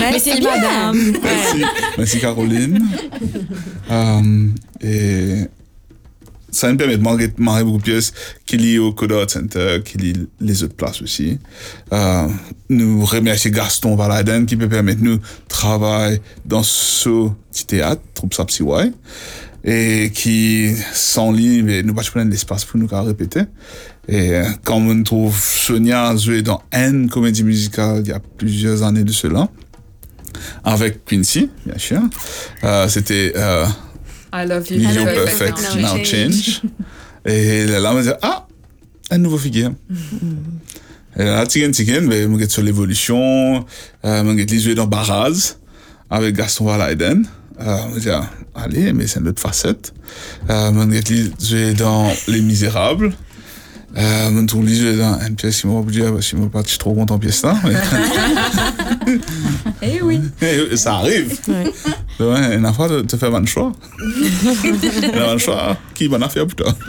Merci, madame. Merci Caroline. Et ça me permet de marrer beaucoup de pièces qui lient au Coda Art Center, qui lient les autres places aussi. Nous remercions Gaston Valaden qui peut permettre nous de travailler dans ce petit théâtre, Troupe Sapsiwai, et qui, sans lui, nous pas prendre l'espace pour nous répéter. Et quand on trouve Sonia jouer dans une comédie musicale il y a plusieurs années de cela, avec Quincy, bien sûr, c'était I love you. You're perfect, now change. Et là, on me dit, un nouveau figure. Et là, tiken, mais on sur l'évolution, on est joué dans Baraz, avec Gaston Valaiden. On me dit, allez, mais c'est une autre facette. On est joué dans Les Misérables. On trouve joué dans une pièce qui m'a dit, je suis pas trop content de pièce là. Eh oui. Ça arrive. Ouais, une fois de te faire un choix. Un choix qui va en faire pour toi.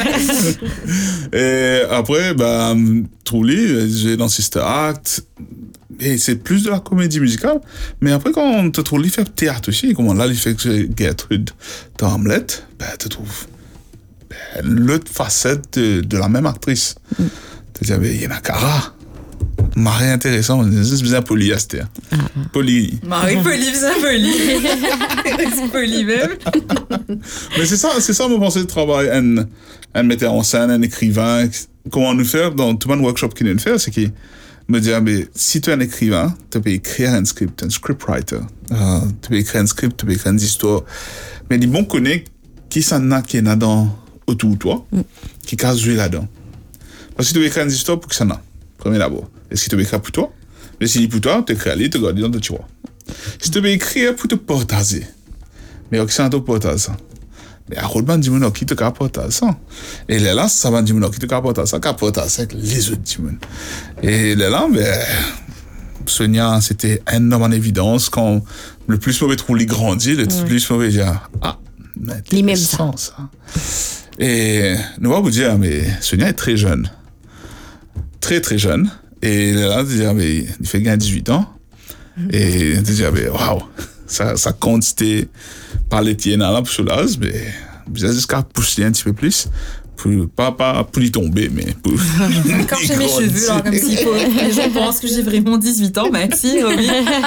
Et après, Trouli, j'ai dans Sister Act. Et c'est plus de la comédie musicale. Mais après, quand on te trouve, il fait théâtre aussi. Comment là, il fait que Gertrude dans Hamlet, tu trouves l'autre facette de la même actrice. Tu dis, il y en a Cara. Marie intéressant, c'est bien poli, Astor. Poli. Marie poli, bien poli. C'est poli même. Mais c'est ça, mon pensée de travail. Un metteur en scène, un écrivain. Comment nous faire dans tout le workshop qu'il nous fait, c'est qu'il me dit, si tu es un écrivain, tu peux écrire un script, un scriptwriter. Tu peux écrire un script, tu peux écrire une histoire. Mais il bon connaître qui s'en a qui est là autour de toi, qui casse jouer là-dedans. Parce que tu peux écrire une histoire pour que ça n'a. Premier d'abord. Est-ce que tu peux écrire pour toi? Mais si pour toi, tu écris à lui, tu gardes dans ton tiroir. Si tu peux écrire pour te partager, mais qui s'en te partage ça? Mais à Rodman, dis-moi qui te partage ça? Et là, ça va dire qui te partage ça, qui partage ça avec les autres, dis-moi. Et là, Sonia, c'était un homme en évidence. Quand le plus mauvais trou lui grandit, le plus mauvais dit, mais les mêmes ça. Et nous va vous dire, mais Sonia est très jeune. Très très jeune, et là tu dis mais il fait gagner 18 ans, et tu dis waouh, ça quantité par les tiennes là pour cela, mais jusqu'à pousser un petit peu plus pour pas pour y tomber, mais pour quand j'ai mes cheveux là comme s'il faut, les gens pensent que j'ai vraiment 18 ans, merci Romy.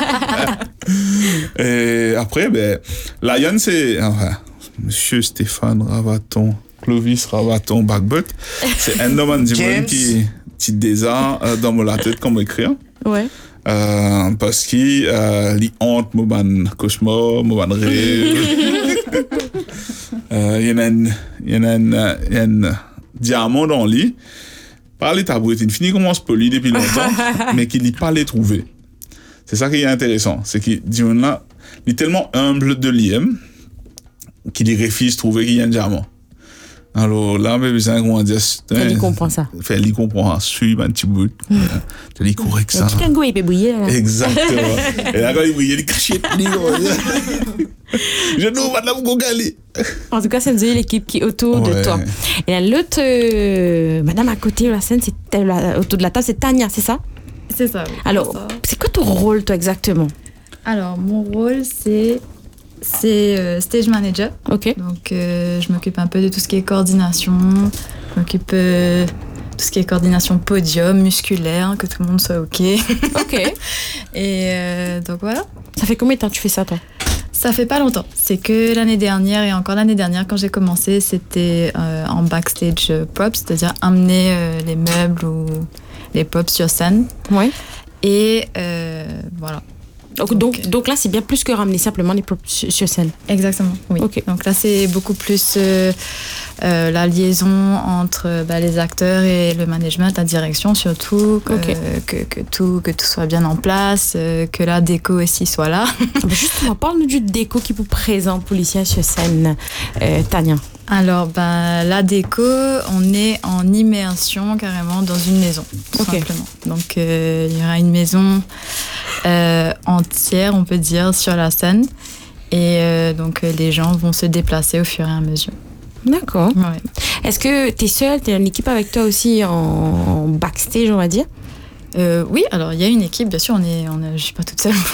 Et après Lion c'est Monsieur Stéphane Ravaton, Clovis Ravaton Bagbot, c'est un homme qui déjà dans la tête comme écrire. Ouais. Parce qu'il hante mon cauchemar, mon rêve. Il y a un diamant dans le lit. Par les tabouettes, il finit commence poli depuis longtemps, mais qu'il n'y pas les trouver. C'est ça qui est intéressant. C'est qu'il est tellement humble de l'IM qu'il refuse de trouver qu'il y a un diamant. Alors là, mais besoin comment dire, il comprend ça. Il comprend, suivre un petit bout. Tu dis correct ça. Petit kangourou il peut briller. Exactement. Et là quand il brille, il cache je ne vois pas de gali. En tout cas, c'est l'équipe qui est autour de toi. Et là, l'autre madame à côté de la scène, autour de la table, c'est Tania, c'est ça? C'est ça. Oui. Alors, c'est quoi ton rôle toi exactement? Alors, mon rôle c'est stage manager. Ok. Donc, je m'occupe un peu de tout ce qui est coordination. Je m'occupe de tout ce qui est coordination podium, musculaire, que tout le monde soit OK. Ok. Et donc, voilà. Ça fait combien de temps que tu fais ça, toi? Ça fait pas longtemps. C'est que l'année dernière et encore l'année dernière, quand j'ai commencé, c'était en backstage props, c'est-à-dire amener les meubles ou les props sur scène. Ouais. Et voilà. Donc là, c'est bien plus que ramener simplement les props sur scène. Exactement, oui. Okay. Donc là, c'est beaucoup plus la liaison entre les acteurs et le management, la direction surtout, que tout soit bien en place, que la déco aussi soit là. Justement, parle-nous du déco qui vous présente pour ici sur scène, Tania. Alors, la déco, on est en immersion carrément dans une maison, tout simplement. Donc, il y aura une maison entière, on peut dire, sur la scène. Et donc, les gens vont se déplacer au fur et à mesure. D'accord. Ouais. Est-ce que tu es seule, tu as une équipe avec toi aussi en backstage, on va dire? Oui, alors il y a une équipe, bien sûr, je ne suis pas toute seule